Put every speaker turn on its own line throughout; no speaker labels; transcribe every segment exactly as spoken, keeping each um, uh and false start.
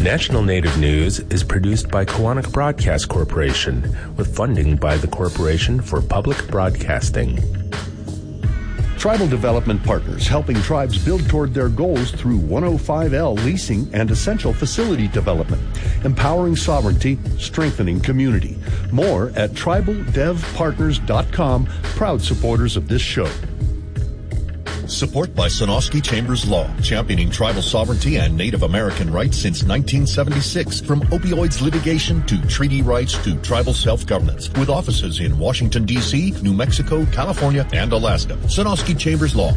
National Native News is produced by Koahnic Broadcast Corporation with funding by the Corporation for Public Broadcasting.
Tribal Development Partners, helping tribes build toward their goals through one oh five L leasing and essential facility development, empowering sovereignty, strengthening community. More at tribal dev partners dot com, proud supporters of this show.
Support by Sonosky Chambers Law, championing tribal sovereignty and Native American rights since nineteen seventy-six. From opioids litigation to treaty rights to tribal self-governance. With offices in Washington, D C, New Mexico, California, and Alaska. Sonosky Chambers Law.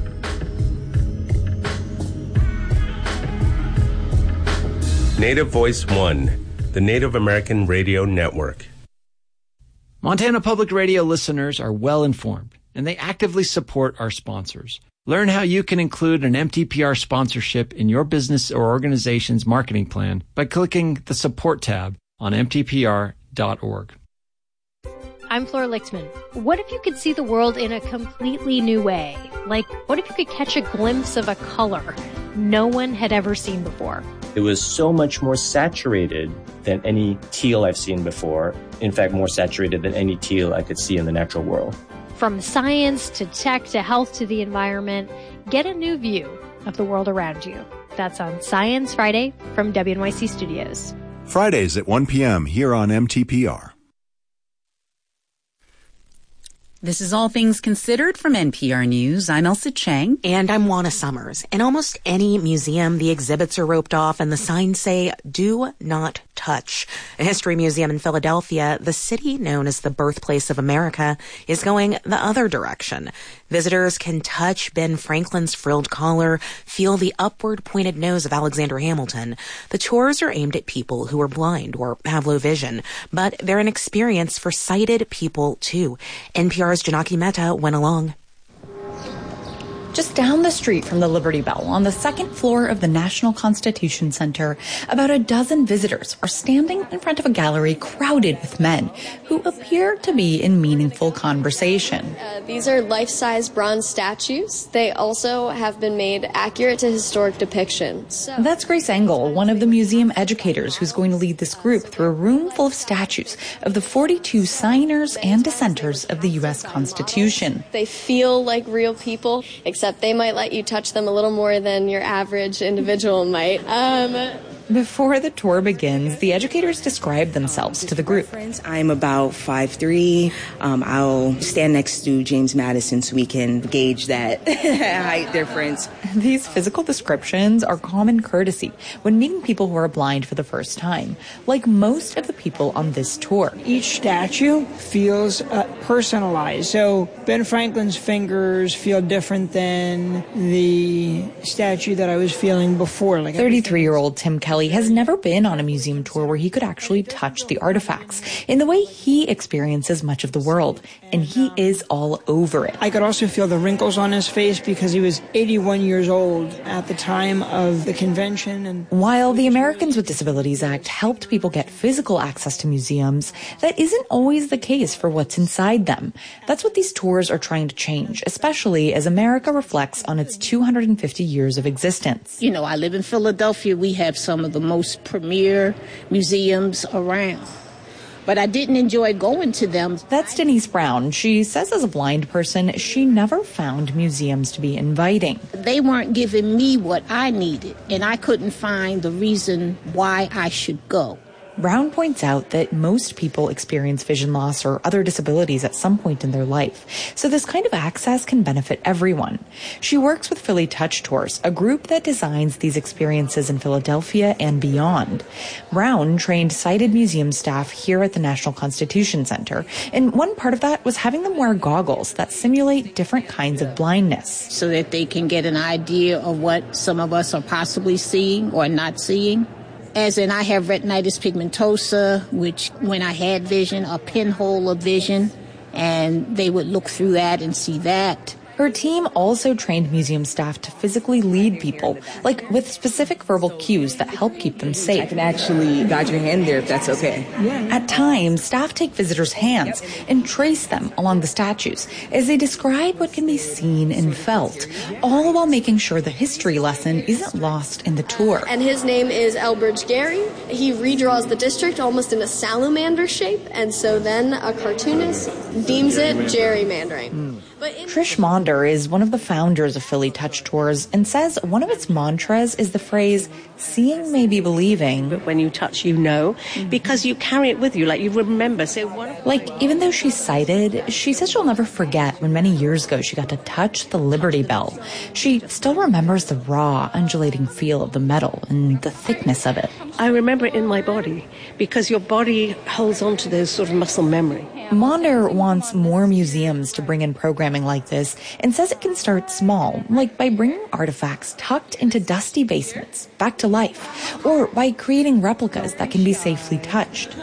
Native Voice One, the Native American Radio Network.
Montana Public Radio listeners are well informed, and they actively support our sponsors. Learn how you can include an M T P R sponsorship in your business or organization's marketing plan by clicking the Support tab on M T P R dot org.
I'm Flora Lichtman. What if you could see the world in a completely new way? Like, what if you could catch a glimpse of a color no one had ever seen before?
It was so much more saturated than any teal I've seen before. In fact, more saturated than any teal I could see in the natural world.
From science to tech to health to the environment, get a new view of the world around you. That's on Science Friday from W N Y C Studios.
Fridays at one p.m. here on M T P R.
This is All Things Considered from N P R News. I'm Elsa Chang.
And I'm Juana Summers. In almost any museum, the exhibits are roped off and the signs say, do not touch. A history museum in Philadelphia, the city known as the birthplace of America, is going the other direction. Visitors can touch Ben Franklin's frilled collar, feel the upward pointed nose of Alexander Hamilton. The tours are aimed at people who are blind or have low vision, but they're an experience for sighted people too. N P R's Janaki Mehta went along.
Just down the street from the Liberty Bell, on the second floor of the National Constitution Center, about a dozen visitors are standing in front of a gallery crowded with men who appear to be in meaningful conversation.
Uh, these are life-size bronze statues. They also have been made accurate to historic depictions. So.
That's Grace Engel, one of the museum educators who's going to lead this group through a room full of statues of the forty-two signers and dissenters of the U S Constitution.
They feel like real people, except they might let you touch them a little more than your average individual might. Um,
Before the tour begins, the educators describe themselves to the group.
I'm about five three. Um, I'll stand next to James Madison so we can gauge that height difference.
These physical descriptions are common courtesy when meeting people who are blind for the first time, like most of the people on this tour.
Each statue feels uh, personalized. So Ben Franklin's fingers feel different than the statue that I was feeling before. Like
thirty-three-year-old Tim Kelly has never been on a museum tour where he could actually touch the artifacts in the way he experiences much of the world, and he is all over it.
I could also feel the wrinkles on his face because he was eighty-one years old at the time of the convention. And
while the Americans with Disabilities Act helped people get physical access to museums, that isn't always the case for what's inside them. That's what these tours are trying to change, especially as America reflects on its two hundred fifty years of existence.
You know, I live in Philadelphia. We have some of the most premier museums around. But I didn't enjoy going to them.
That's Denise Brown. She says as a blind person, she never found museums to be inviting.
They weren't giving me what I needed, and I couldn't find the reason why I should go.
Brown points out that most people experience vision loss or other disabilities at some point in their life, so this kind of access can benefit everyone. She works with Philly Touch Tours, a group that designs these experiences in Philadelphia and beyond. Brown trained sighted museum staff here at the National Constitution Center, and one part of that was having them wear goggles that simulate different kinds of blindness.
So that they can get an idea of what some of us are possibly seeing or not seeing. As in, I have retinitis pigmentosa, which when I had vision, a pinhole of vision, and they would look through that and see that.
Her team also trained museum staff to physically lead people, like with specific verbal cues that help keep them safe.
I can actually guide your hand there if that's okay.
At times, staff take visitors' hands and trace them along the statues as they describe what can be seen and felt, all while making sure the history lesson isn't lost in the tour.
And his name is Elbridge Gerry. He redraws the district almost in a salamander shape, and so then a cartoonist deems it gerrymandering. Mm. But in-
Trish Maunder is one of the founders of Philly Touch Tours and says one of its mantras is the phrase, seeing may be believing.
But when you touch, you know, because you carry it with you, like you remember. So what?
Like, even though she's sighted, she says she'll never forget when many years ago she got to touch the Liberty Bell. She still remembers the raw, undulating feel of the metal and the thickness of it.
I remember it in my body because your body holds on to those sort of muscle memory.
Maunder wants more museums to bring in programming like this and says it can start small, like by bringing artifacts tucked into dusty basements back to life, or by creating replicas that can be safely touched.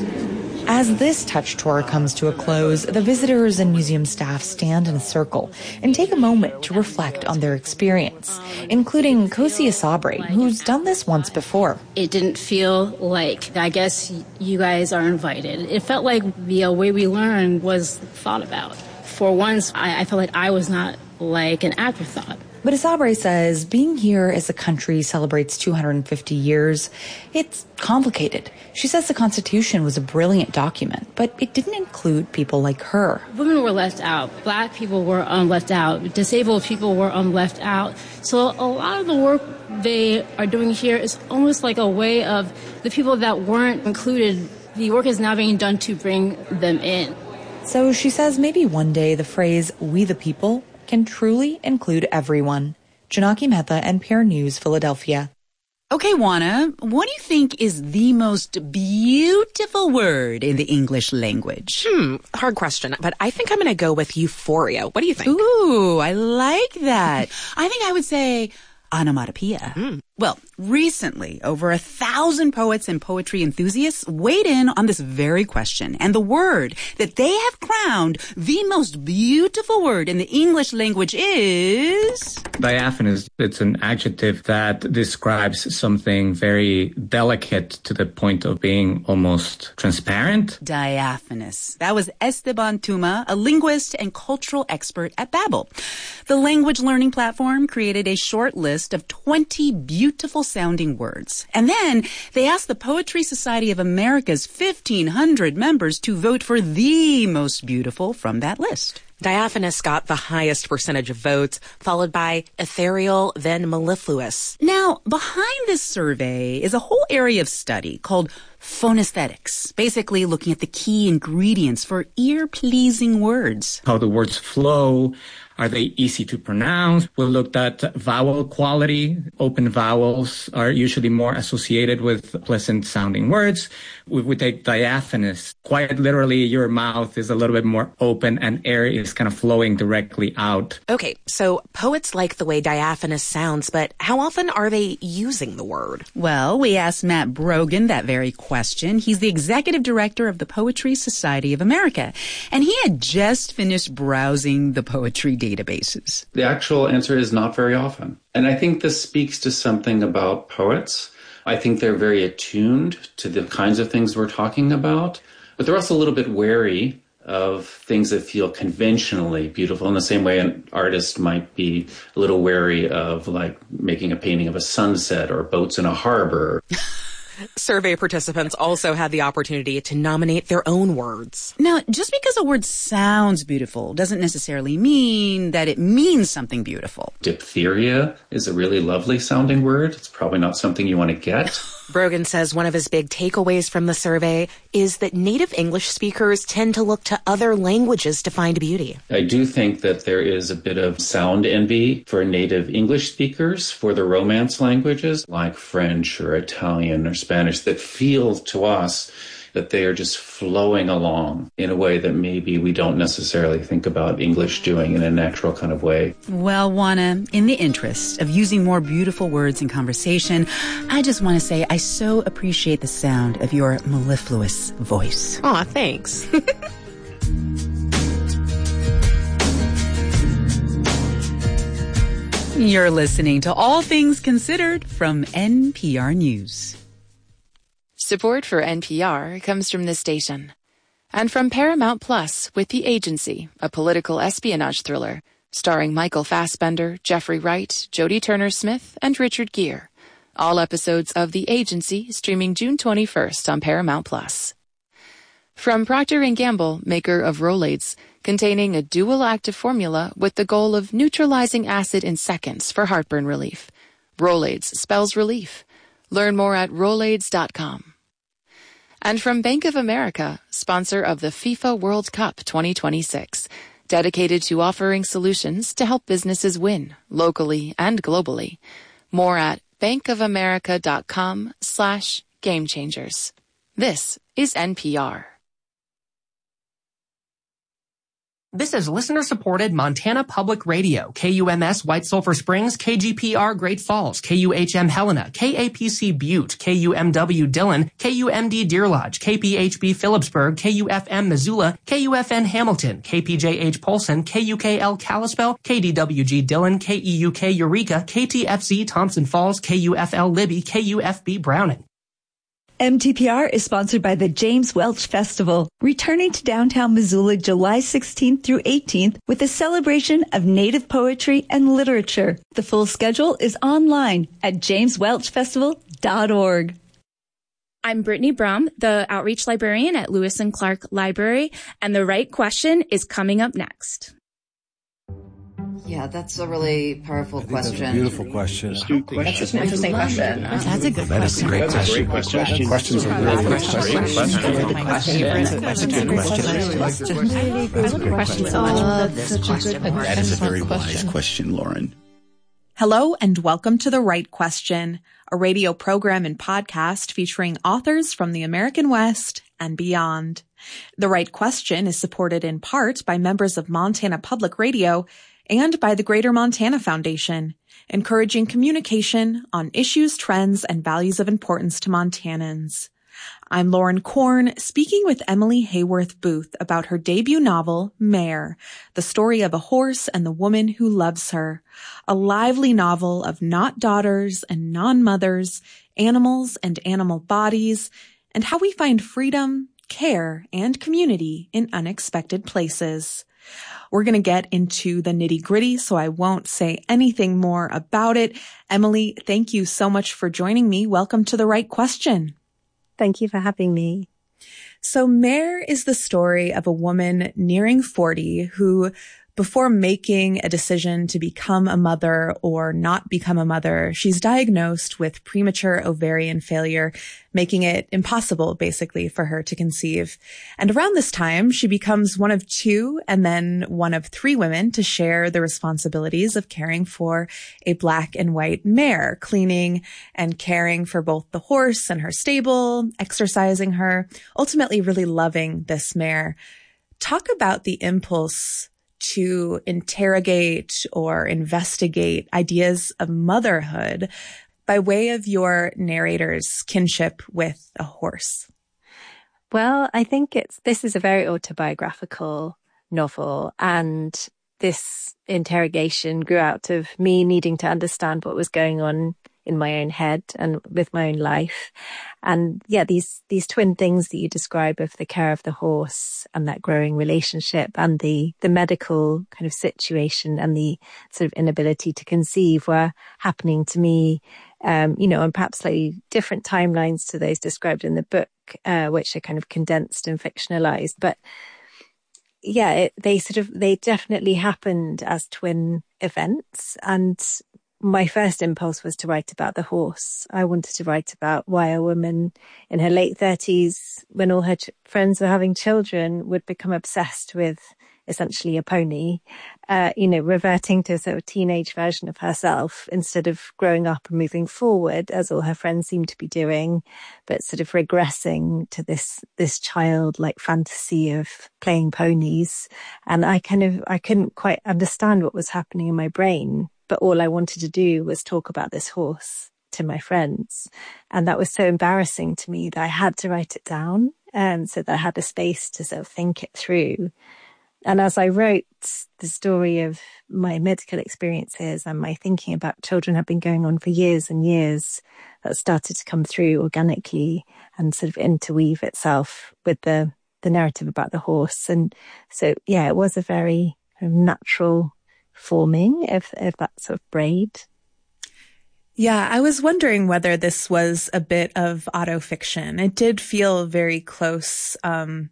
As this touch tour comes to a close, the visitors and museum staff stand in a circle and take a moment to reflect on their experience, including Kosi Asabre, who's done this once before.
It didn't feel like, I guess, you guys are invited. It felt like the uh, way we learned was thought about. For once, I, I felt like I was not like an afterthought.
But Asabre says being here as the country celebrates two hundred fifty years, it's complicated. She says the Constitution was a brilliant document, but it didn't include people like her.
Women were left out. Black people were um, left out. Disabled people were um, left out. So a lot of the work they are doing here is almost like a way of the people that weren't included, the work is now being done to bring them in.
So she says maybe one day the phrase, we the people, can truly include everyone. Janaki Mehta, N P R News, Philadelphia.
Okay, Juana, what do you think is the most beautiful word in the English language?
Hmm, hard question, but I think I'm going to go with euphoria. What do you think?
Ooh, I like that. I think I would say onomatopoeia. Mm. Well, recently, over a thousand poets and poetry enthusiasts weighed in on this very question, and the word that they have crowned the most beautiful word in the English language is...
Diaphanous. It's an adjective that describes something very delicate to the point of being almost transparent.
Diaphanous. That was Esteban Tuma, a linguist and cultural expert at Babbel. The language learning platform created a short list of twenty beautiful Beautiful sounding words. And then they asked the Poetry Society of America's fifteen hundred members to vote for the most beautiful from that list.
Diaphanous got the highest percentage of votes, followed by ethereal, then mellifluous.
Now, behind this survey is a whole area of study called phonesthetics, basically looking at the key ingredients for ear-pleasing words.
How the words flow. Are they easy to pronounce? We looked at vowel quality. Open vowels are usually more associated with pleasant-sounding words. We would take diaphanous. Quite literally, your mouth is a little bit more open and air is kind of flowing directly out.
Okay, so poets like the way diaphanous sounds, but how often are they using the word?
Well, we asked Matt Brogan that very question. He's the executive director of the Poetry Society of America, and he had just finished browsing the poetry databases.
The actual answer is not very often. And I think this speaks to something about poets. I think they're very attuned to the kinds of things we're talking about, but they're also a little bit wary of things that feel conventionally beautiful in the same way an artist might be a little wary of like making a painting of a sunset or boats in a harbor.
Survey participants also had the opportunity to nominate their own words.
Now, just because a word sounds beautiful doesn't necessarily mean that it means something beautiful.
Diphtheria is a really lovely sounding word. It's probably not something you want to get.
Brogan says one of his big takeaways from the survey is that native English speakers tend to look to other languages to find beauty.
I do think that there is a bit of sound envy for native English speakers for the Romance languages like French or Italian or Spanish that feel to us that they are just flowing along in a way that maybe we don't necessarily think about English doing in a natural kind of way.
Well, Juana, in the interest of using more beautiful words in conversation, I just want to say I so appreciate the sound of your mellifluous voice.
Aw, thanks.
You're listening to All Things Considered from N P R News.
Support for N P R comes from this station and from Paramount Plus with The Agency, a political espionage thriller starring Michael Fassbender, Jeffrey Wright, Jodie Turner-Smith, and Richard Gere. All episodes of The Agency streaming June twenty-first on Paramount Plus. From Procter and Gamble, maker of Rolaids, containing a dual active formula with the goal of neutralizing acid in seconds for heartburn relief. Rolaids spells relief. Learn more at rolaids dot com. And from Bank of America, sponsor of the FIFA World Cup twenty twenty-six, dedicated to offering solutions to help businesses win, locally and globally. More at bankofamerica.com slash game changers. This is N P R.
This is listener-supported Montana Public Radio, K U M S White Sulphur Springs, K G P R Great Falls, K U H M Helena, K A P C Butte, K U M W Dillon, K U M D Deer Lodge, K P H B Phillipsburg, K U F M Missoula, K U F N Hamilton, K P J H Polson, K U K L Kalispell, K D W G Dillon, K E U K Eureka, K T F Z Thompson Falls, K U F L Libby, K U F B Browning.
M T P R is sponsored by the James Welch Festival, returning to downtown Missoula July sixteenth through eighteenth with a celebration of Native poetry and literature. The full schedule is online at james welch festival dot org.
I'm Brittany Brum, the Outreach Librarian at Lewis and Clark Library, and The Right Question is coming up next.
Yeah, that's a really powerful question.
That's a beautiful question.
That's an interesting question.
That's a good
that
question.
Is a great
That's
question.
a great question.
Questions are really good questions.
That's a good question.
I love your question so much. I love this question.
That is a very wise question, Lauren.
Hello and welcome to The Right Question, a radio program and podcast featuring authors from the American West and beyond. The Right Question is supported in part by members of Montana Public Radio and by the Greater Montana Foundation, encouraging communication on issues, trends, and values of importance to Montanans. I'm Lauren Korn, speaking with Emily Hayworth Booth about her debut novel, Mare, the story of a horse and the woman who loves her, a lively novel of not daughters and non-mothers, animals and animal bodies, and how we find freedom, care, and community in unexpected places. We're going to get into the nitty-gritty, so I won't say anything more about it. Emily, thank you so much for joining me. Welcome to The Right Question.
Thank you for having me.
So Mare is the story of a woman nearing forty who, before making a decision to become a mother or not become a mother, she's diagnosed with premature ovarian failure, making it impossible, basically, for her to conceive. And around this time, she becomes one of two and then one of three women to share the responsibilities of caring for a black and white mare, cleaning and caring for both the horse and her stable, exercising her, ultimately really loving this mare. Talk about the impulse to interrogate or investigate ideas of motherhood by way of your narrator's kinship with a horse.
Well, I think it's this is a very autobiographical novel, and this interrogation grew out of me needing to understand what was going on in my own head and with my own life. And yeah, these, these twin things that you describe of the care of the horse and that growing relationship and the, the medical kind of situation and the sort of inability to conceive were happening to me, um, you know, on perhaps slightly different timelines to those described in the book, uh, which are kind of condensed and fictionalized. But yeah, it, they sort of, they definitely happened as twin events. And my first impulse was to write about the horse. I wanted to write about why a woman in her late thirties, when all her ch- friends were having children, would become obsessed with essentially a pony, uh, you know, reverting to a sort of teenage version of herself instead of growing up and moving forward, as all her friends seemed to be doing, but sort of regressing to this, this childlike fantasy of playing ponies. And I kind of, I couldn't quite understand what was happening in my brain. But all I wanted to do was talk about this horse to my friends. And that was so embarrassing to me that I had to write it down, um, so that I had a space to sort of think it through. and as I wrote the story of my medical experiences and my thinking about children had been going on for years and years, that started to come through organically and sort of interweave itself with the, the narrative about the horse. And so, yeah, it was a very kind of natural forming of, of that sort of braid.
Yeah, I was wondering whether this was a bit of autofiction. It did feel very close. Um,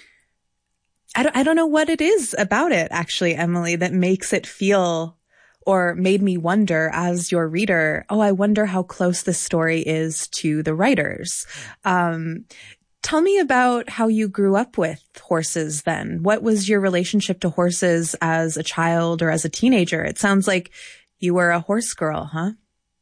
I don't, I don't know what it is about it, actually, Emily, that makes it feel or made me wonder as your reader, oh, I wonder how close this story is to the writers. Um, tell me about how you grew up with horses then. What was your relationship to horses as a child or as a teenager? It sounds like you were a horse girl, huh?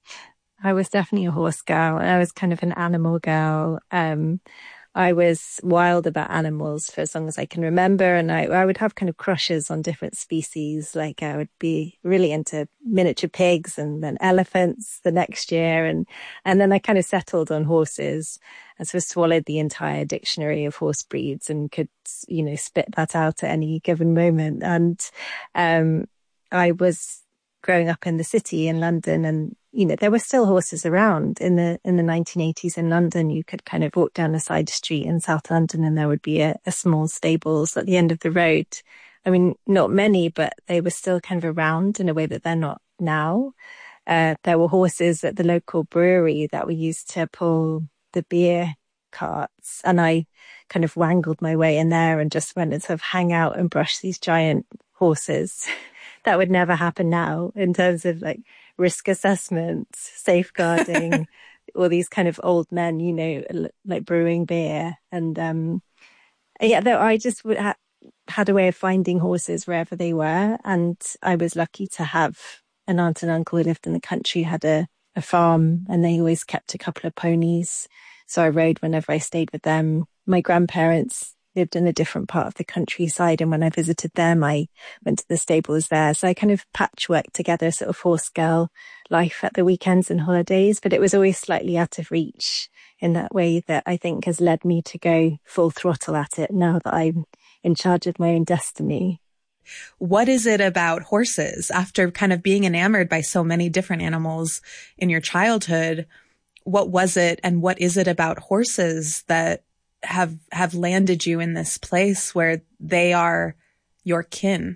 I was definitely a horse girl. I was kind of an animal girl. Um, I was wild about animals for as long as I can remember. And I, I would have kind of crushes on different species. Like I would be really into miniature pigs and then elephants the next year. And, and then I kind of settled on horses and so swallowed the entire dictionary of horse breeds and could, you know, spit that out at any given moment. And, um, I was growing up in the city in London, and you know, there were still horses around in the, in the nineteen eighties in London. You could kind of walk down a side street in South London and there would be a, a small stables at the end of the road. I mean, not many, but they were still kind of around in a way that they're not now. Uh, there were horses at the local brewery that we used to pull the beer carts. And I kind of wangled my way in there and just went and sort of hang out and brush these giant horses. That would never happen now in terms of like risk assessments, safeguarding, all these kind of old men, you know, like brewing beer. And, um, yeah, though I just would ha- had a way of finding horses wherever they were. And I was lucky to have an aunt and uncle who lived in the country, had a, a farm, and they always kept a couple of ponies. So I rode whenever I stayed with them. My grandparents lived in a different part of the countryside, and when I visited them, I went to the stables there. So I kind of patchworked together sort of horse girl life at the weekends and holidays, but it was always slightly out of reach in that way that I think has led me to go full throttle at it now that I'm in charge of my own destiny.
What is it about horses, after kind of being enamored by so many different animals in your childhood? What was it, and what is it about horses that have have landed you in this place where they are your kin?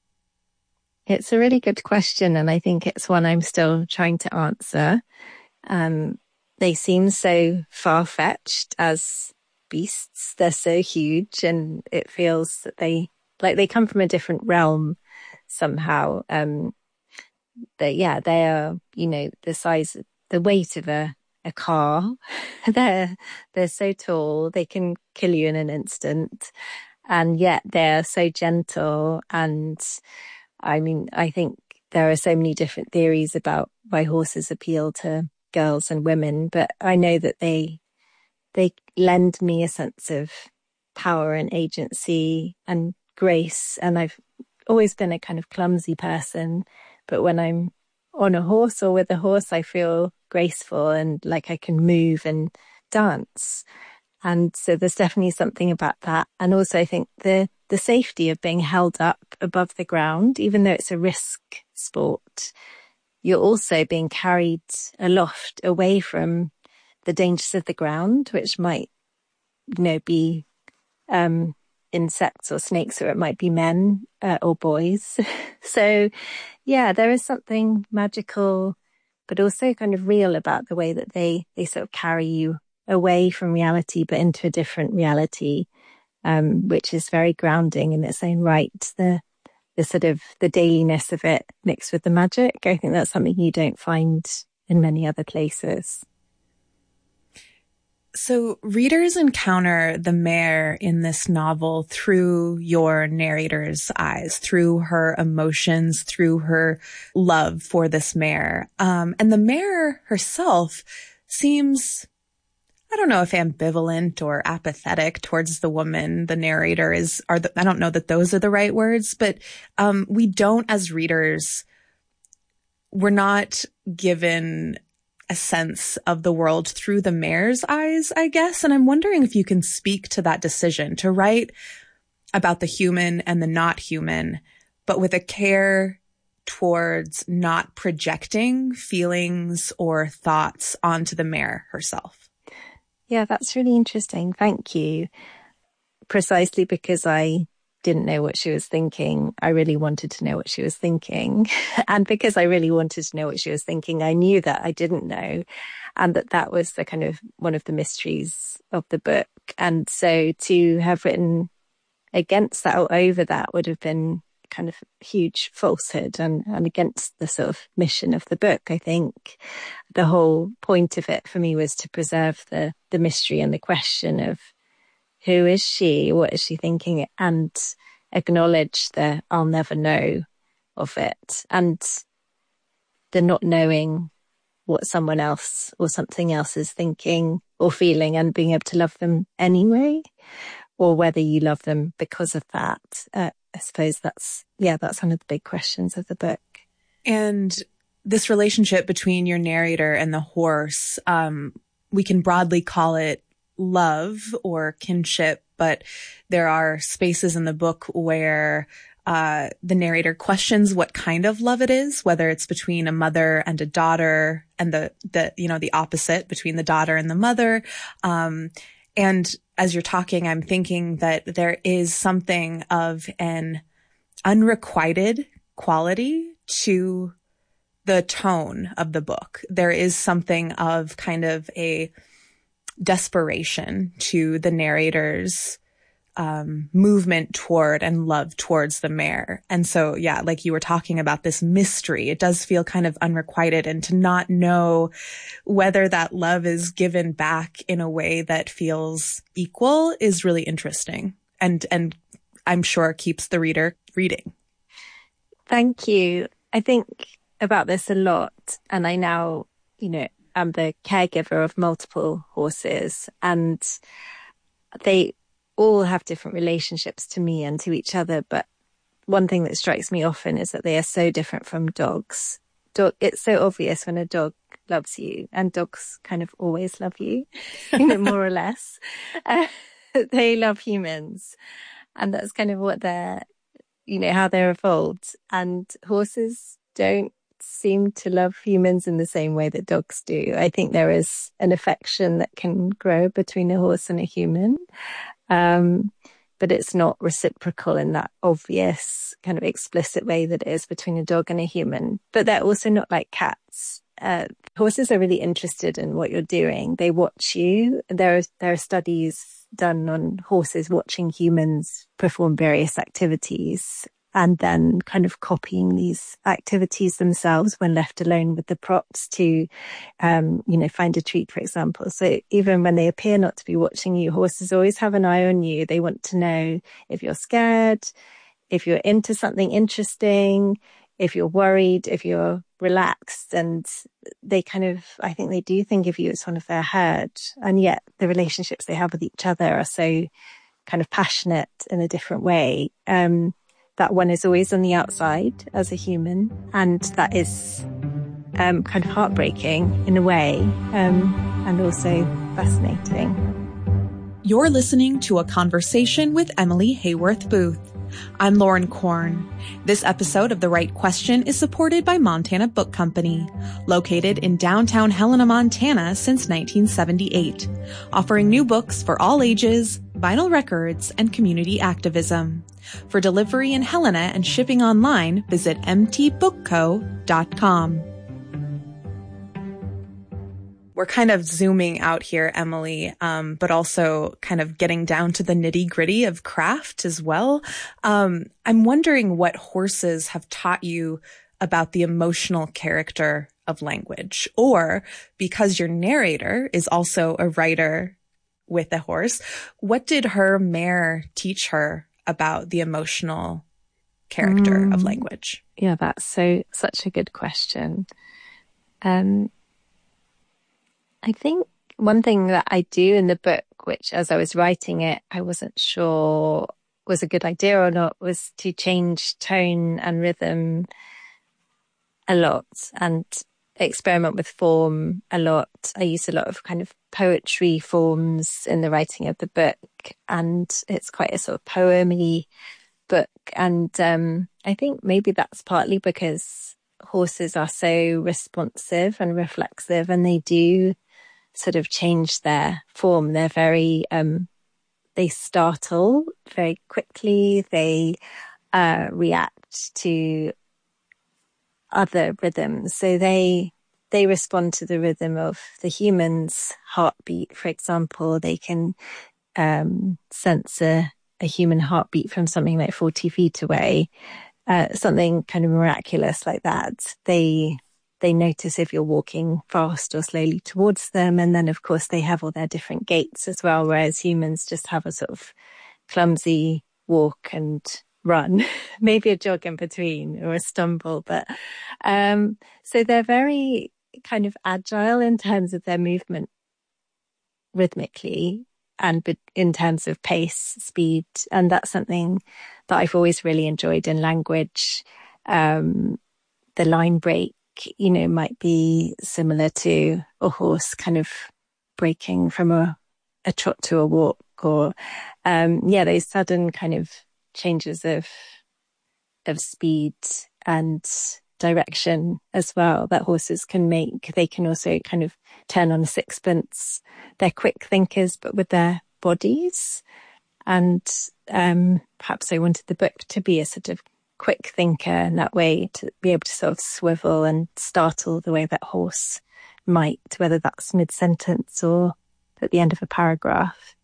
It's a really good question, and I think it's one I'm still trying to answer. Um, they seem so far-fetched as beasts. They're so huge, and it feels that they like they come from a different realm somehow. Um, they, yeah, they are, you know, the size, the weight of a a car. They're, they're so tall, they can kill you in an instant. And yet they're so gentle. And I mean, I think there are so many different theories about why horses appeal to girls and women, but I know that they, they lend me a sense of power and agency and grace. And I've always been a kind of clumsy person, but when I'm on a horse or with a horse, I feel graceful and like I can move and dance. And so there's definitely something about that. And also I think the, the safety of being held up above the ground, even though it's a risk sport, you're also being carried aloft away from the dangers of the ground, which might, you know, be, um, insects or snakes, or it might be men uh, or boys. So yeah, there is something magical, but also kind of real about the way that they, they sort of carry you away from reality, but into a different reality, um, which is very grounding in its own right. The, the sort of the dailiness of it mixed with the magic. I think that's something you don't find in many other places.
So readers encounter the mare in this novel through your narrator's eyes, through her emotions, through her love for this mare. Um, and the mare herself seems, I don't know if ambivalent or apathetic towards the woman. The narrator is, are the, I don't know that those are the right words, but um, we don't, as readers, we're not given a sense of the world through the mare's eyes, I guess. And I'm wondering if you can speak to that decision to write about the human and the not human, but with a care towards not projecting feelings or thoughts onto the mare herself.
Yeah, that's really interesting. Thank you. Precisely because I didn't know what she was thinking, I really wanted to know what she was thinking. And because I really wanted to know what she was thinking, I knew that I didn't know. And that that was the kind of one of the mysteries of the book. And so to have written against that or over that would have been kind of huge falsehood and, and against the sort of mission of the book. I think the whole point of it for me was to preserve the, the mystery and the question of who is she? What is she thinking? And acknowledge the I'll never know of it. And the not knowing what someone else or something else is thinking or feeling and being able to love them anyway, or whether you love them because of that. Uh, I suppose that's, yeah, that's one of the big questions of the book.
And this relationship between your narrator and the horse, um, we can broadly call it love or kinship, but there are spaces in the book where uh, the narrator questions what kind of love it is, whether it's between a mother and a daughter and the, the, you know, the opposite between the daughter and the mother. Um, and as you're talking, I'm thinking that there is something of an unrequited quality to the tone of the book. There is something of kind of a desperation to the narrator's um, movement toward and love towards the mare. And so, yeah, like you were talking about this mystery, it does feel kind of unrequited, and to not know whether that love is given back in a way that feels equal is really interesting. And, and I'm sure keeps the reader reading.
Thank you. I think about this a lot, and I now, you know, I'm the caregiver of multiple horses, and they all have different relationships to me and to each other. But one thing that strikes me often is that they are so different from dogs. Dog, it's so obvious when a dog loves you, and dogs kind of always love you, you know, more or less. Uh, they love humans, and that's kind of what they're, you know, how they're evolved. And horses don't seem to love humans in the same way that dogs do. I think there is an affection that can grow between a horse and a human, um, but it's not reciprocal in that obvious kind of explicit way that it is between a dog and a human. But they're also not like cats. Uh, horses are really interested in what you're doing. They watch you. There are, there are studies done on horses watching humans perform various activities, and then kind of copying these activities themselves when left alone with the props to, um, you know, find a treat, for example. So even when they appear not to be watching you, horses always have an eye on you. They want to know if you're scared, if you're into something interesting, if you're worried, if you're relaxed. And they kind of, I think they do think of you as one of their herd. And yet the relationships they have with each other are so kind of passionate in a different way. Um, That one is always on the outside as a human, and that is um, kind of heartbreaking in a way, um, and also fascinating.
You're listening to a conversation with Emily Hayworth Booth. I'm Lauren Korn. This episode of The Right Question is supported by Montana Book Company, located in downtown Helena, Montana since nineteen seventy-eight, offering new books for all ages, vinyl records, and community activism. For delivery in Helena and shipping online, visit m t book co dot com. We're kind of zooming out here, Emily, um, but also kind of getting down to the nitty gritty of craft as well. Um, I'm wondering what horses have taught you about the emotional character of language, or because your narrator is also a writer with a horse, what did her mare teach her about the emotional character mm, of language?
Yeah, that's so such a good question. Um, I think one thing that I do in the book, which as I was writing it, I wasn't sure was a good idea or not, was to change tone and rhythm a lot. And experiment with form a lot. I use a lot of kind of poetry forms in the writing of the book, and it's quite a sort of poemy book. And um, I think maybe that's partly because horses are so responsive and reflexive, and they do sort of change their form. They're very, um, they startle very quickly. They uh, react to other rhythms. So they they respond to the rhythm of the human's heartbeat, for example. They can um, sense a, a human heartbeat from something like forty feet away, uh, something kind of miraculous like that. They they notice if you're walking fast or slowly towards them. And then, of course, they have all their different gaits as well, whereas humans just have a sort of clumsy walk and run, maybe a jog in between or a stumble. But um, so they're very kind of agile in terms of their movement rhythmically and in terms of pace, speed. And that's something that I've always really enjoyed in language. Um, the line break, you know, might be similar to a horse kind of breaking from a, a trot to a walk, or um, yeah, those sudden kind of changes of of speed and direction as well that horses can make. They can also kind of turn on a sixpence. They're quick thinkers, but with their bodies. And um, perhaps I wanted the book to be a sort of quick thinker in that way, to be able to sort of swivel and startle the way that horse might, whether that's mid-sentence or at the end of a paragraph.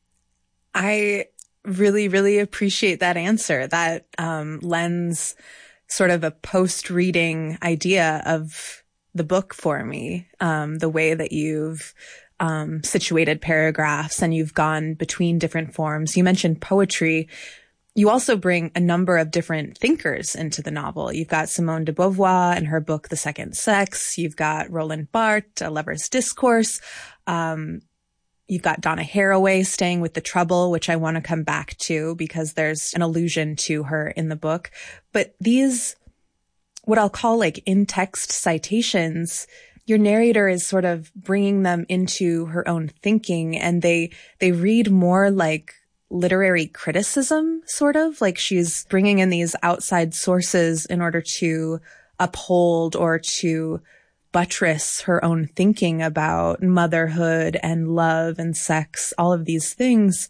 I really, really appreciate that answer. That um, lends sort of a post-reading idea of the book for me, um, the way that you've um, situated paragraphs and you've gone between different forms. You mentioned poetry. You also bring a number of different thinkers into the novel. You've got Simone de Beauvoir and her book, The Second Sex. You've got Roland Barthes, A Lover's Discourse. Um, You've got Donna Haraway staying with the trouble, which I want to come back to because there's an allusion to her in the book. But these, what I'll call like in-text citations, your narrator is sort of bringing them into her own thinking, and they, they read more like literary criticism, sort of like she's bringing in these outside sources in order to uphold or to buttress her own thinking about motherhood and love and sex, all of these things.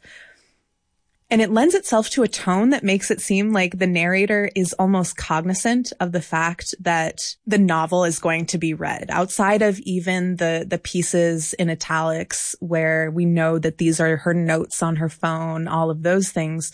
And it lends itself to a tone that makes it seem like the narrator is almost cognizant of the fact that the novel is going to be read, outside of even the, the pieces in italics where we know that these are her notes on her phone, all of those things.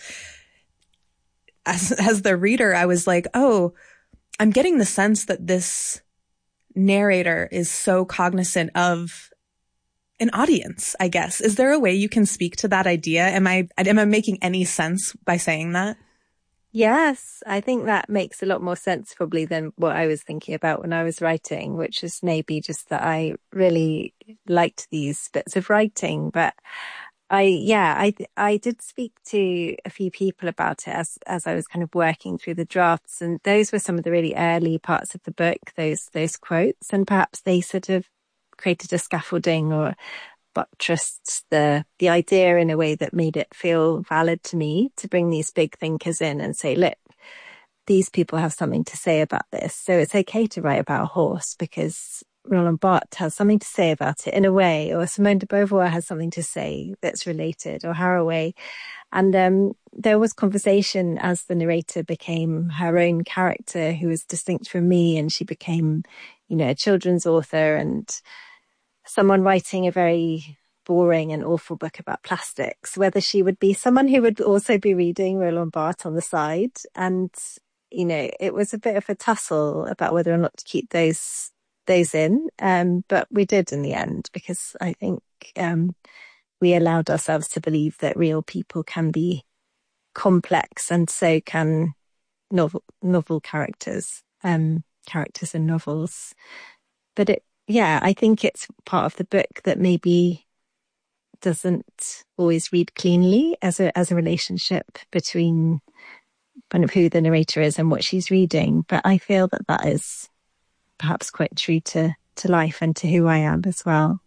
As, as the reader, I was like, oh, I'm getting the sense that this narrator is so cognizant of an audience, I guess. Is there a way you can speak to that idea? Am I, am I making any sense by saying that?
Yes, I think that makes a lot more sense probably than what I was thinking about when I was writing, which is maybe just that I really liked these bits of writing. But I, yeah, I, I did speak to a few people about it as, as I was kind of working through the drafts. And those were some of the really early parts of the book, those, those quotes. And perhaps they sort of created a scaffolding or buttressed the, the idea in a way that made it feel valid to me to bring these big thinkers in and say, look, these people have something to say about this. So it's okay to write about a horse because Roland Barthes has something to say about it in a way, or Simone de Beauvoir has something to say that's related, or Haraway. And um, there was conversation as the narrator became her own character who was distinct from me, and she became, you know, a children's author and someone writing a very boring and awful book about plastics, whether she would be someone who would also be reading Roland Barthes on the side. And, you know, it was a bit of a tussle about whether or not to keep those those in, um, but we did in the end, because I think um, we allowed ourselves to believe that real people can be complex, and so can novel novel characters, um, characters in novels. But it, yeah, I think it's part of the book that maybe doesn't always read cleanly as a as a relationship between kind of who the narrator is and what she's reading. But I feel that that is perhaps quite true to to life and to who I am as well.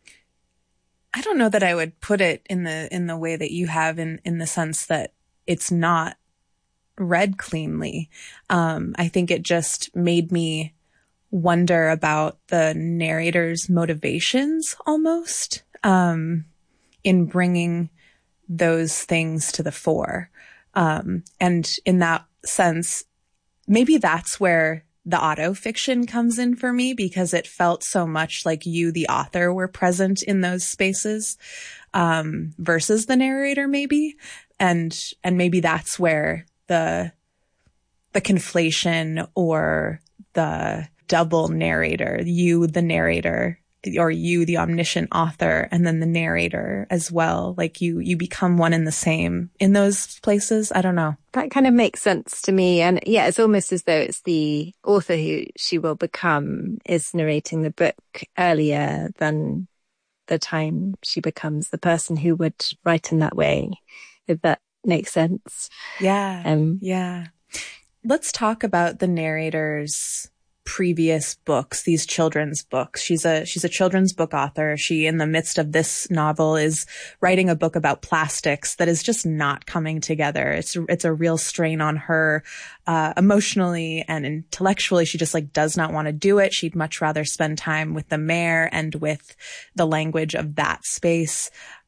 I don't know that I would put it in the in the way that you have, in in the sense that it's not read cleanly. Um, I think it just made me wonder about the narrator's motivations almost, um, in bringing those things to the fore. Um, and in that sense, maybe that's where the autofiction comes in for me, because it felt so much like you, the author, were present in those spaces, um, versus the narrator maybe. And, and maybe that's where the, the conflation or the double narrator, you, the narrator, or you, the omniscient author, and then the narrator as well. Like you, you become one and the same in those places. I don't know.
That kind of makes sense to me. And yeah, it's almost as though it's the author who she will become is narrating the book earlier than the time she becomes the person who would write in that way, if that makes sense.
Yeah.
Um,
yeah. Let's talk about the narrator's previous books, these children's books. She's a, she's a children's book author. She, in the midst of this novel, is writing a book about plastics that is just not coming together. It's, it's a real strain on her, uh, emotionally and intellectually. She just like does not want to do it. She'd much rather spend time with the mayor and with the language of that space.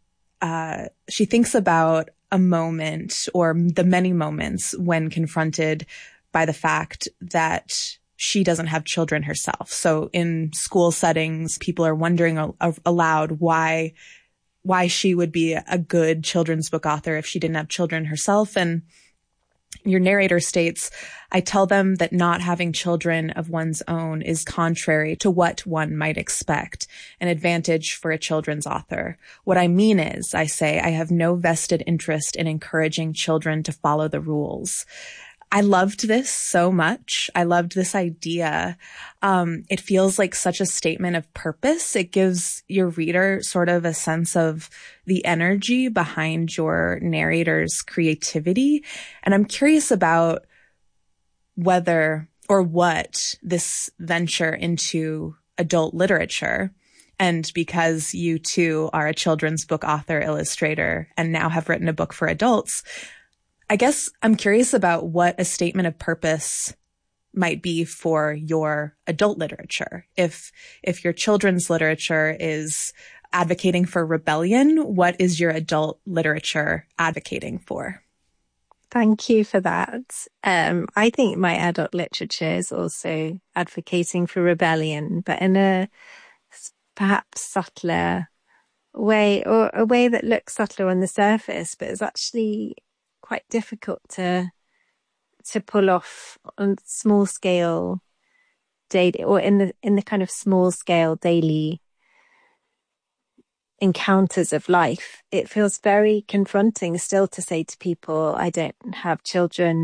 Uh, she thinks about a moment, or the many moments, when confronted by the fact that she doesn't have children herself. So in school settings, people are wondering a- aloud why, why she would be a good children's book author if she didn't have children herself. And your narrator states, I tell them that not having children of one's own is contrary to what one might expect, an advantage for a children's author. What I mean is, I say, I have no vested interest in encouraging children to follow the rules. I loved this so much. I loved this idea. Um, it feels like such a statement of purpose. It gives your reader sort of a sense of the energy behind your narrator's creativity. And I'm curious about whether or what this venture into adult literature, and because you too are a children's book author, illustrator, and now have written a book for adults, I guess I'm curious about what a statement of purpose might be for your adult literature. If, if your children's literature is advocating for rebellion, what is your adult literature advocating for?
Thank you for that. Um, I think my adult literature is also advocating for rebellion, but in a perhaps subtler way, or a way that looks subtler on the surface, but is actually quite difficult to to pull off on small scale daily, or in the in the kind of small scale daily encounters of life. It feels very confronting still to say to people, I don't have children,